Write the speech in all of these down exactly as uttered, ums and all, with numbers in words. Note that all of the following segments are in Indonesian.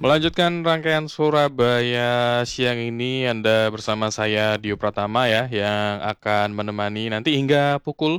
Melanjutkan rangkaian Surabaya siang ini Anda bersama saya Dio Pratama ya, yang akan menemani nanti hingga pukul,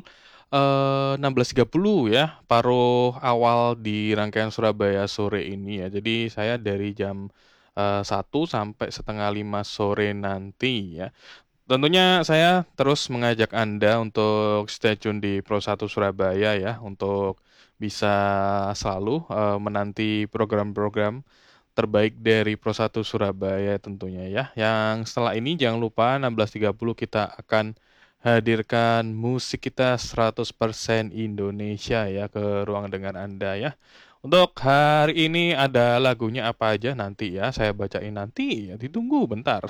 eee, enam belas tiga puluh ya, paruh awal di rangkaian Surabaya sore ini ya. Jadi saya dari jam, eee, satu sampai setengah lima sore nanti ya. Tentunya saya terus mengajak Anda untuk stay tune di Pro satu Surabaya ya, untuk bisa selalu, eee, menanti program-program terbaik dari Pro satu Surabaya tentunya ya. Yang setelah ini jangan lupa enam belas tiga puluh kita akan hadirkan musik kita seratus persen Indonesia ya ke ruang dengar Anda ya. Untuk hari ini ada lagunya apa aja nanti ya, saya bacain nanti ya, ditunggu bentar.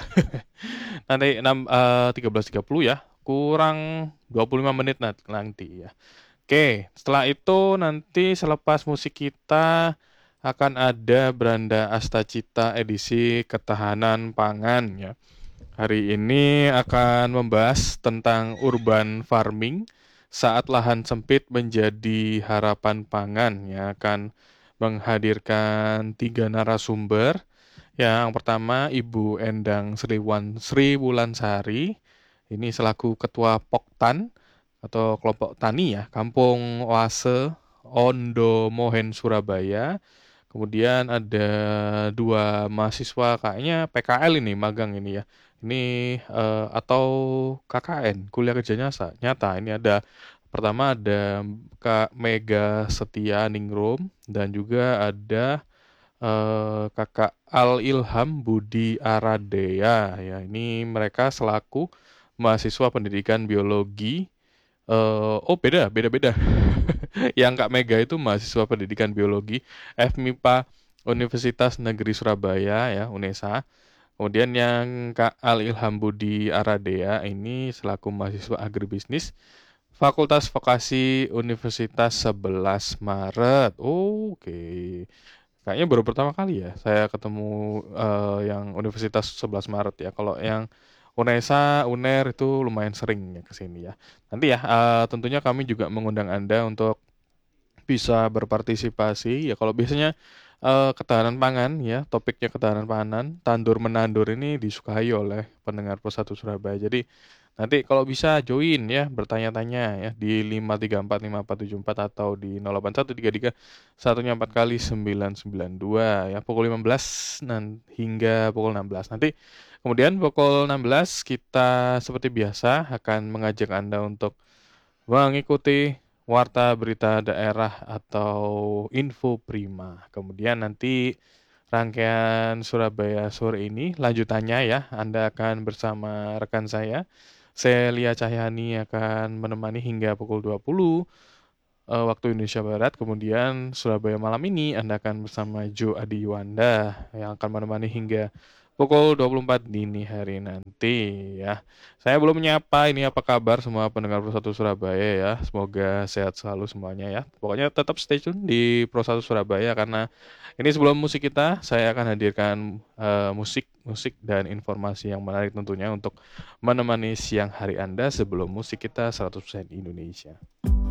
Nanti enam eee, tiga belas tiga puluh ya, kurang dua puluh lima menit nat nanti ya. Oke, setelah itu nanti selepas musik kita akan ada Beranda Astacita edisi ketahanan pangan ya. Hari ini akan membahas tentang urban farming saat lahan sempit menjadi harapan pangan yang akan menghadirkan tiga narasumber. Yang pertama Ibu Endang Sriwan Sri Wulansari, ini selaku Ketua Poktan atau kelompok tani ya, Kampung Oase Ondo Mohen Surabaya. Kemudian ada dua mahasiswa kayaknya P K L ini magang ini ya. Ini eh, atau K K N kuliah kerja nyata. Nyata ini ada pertama ada Kak Mega Setia Ningrum dan juga ada eh, Kakak Al Ilham Budi Aradea ya. Ini mereka selaku mahasiswa pendidikan biologi. eh oh beda, beda-beda. Yang Kak Mega itu mahasiswa pendidikan biologi F MIPA Universitas Negeri Surabaya ya, UNESA. Kemudian yang Kak Al Ilham Budi Aradea ini selaku mahasiswa agribisnis Fakultas Vokasi Universitas sebelas Maret. Oh, oke. Kayaknya baru pertama kali ya saya ketemu eh, yang Universitas sebelas Maret ya. Kalau yang UNESA, UNER itu lumayan sering ya ke sini ya. Nanti ya eh, tentunya kami juga mengundang Anda untuk bisa berpartisipasi ya. Kalau biasanya eh, ketahanan pangan ya, topiknya ketahanan pangan, tandur menandur ini disukai oleh pendengar Persatu Surabaya. Jadi nanti kalau bisa join ya, bertanya-tanya ya di lima tiga empat lima empat tujuh empat atau di nol delapan satu tiga tiga satunya empat kali sembilan sembilan dua ya, pukul lima belas nan, hingga pukul enam belas. Nanti kemudian pukul enam belas kita seperti biasa akan mengajak Anda untuk mengikuti warta berita daerah atau info prima. Kemudian nanti rangkaian Surabaya sore ini lanjutannya ya, Anda akan bersama rekan saya, Celia Cahyani akan menemani hingga pukul dua puluh eh, waktu Indonesia Barat. Kemudian Surabaya malam ini Anda akan bersama Jo Adi Yuwanda yang akan menemani hingga pukul dua puluh empat dini hari nanti ya. Saya belum menyapa ini apa kabar semua pendengar Pro satu Surabaya ya. Semoga sehat selalu semuanya ya. Pokoknya tetap stay tune di Pro satu Surabaya karena ini sebelum musik kita saya akan hadirkan eh, musik musik dan informasi yang menarik tentunya untuk menemani siang hari Anda sebelum musik kita seratus persen Indonesia.